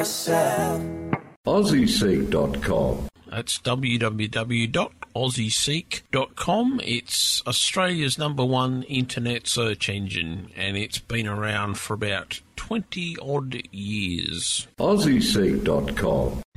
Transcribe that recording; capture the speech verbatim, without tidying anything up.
yourself. Aussie Seek dot com. That's w w w dot aussie seek dot com. It's Australia's number one internet search engine, and it's been around for about twenty odd years. Aussie Seek dot com.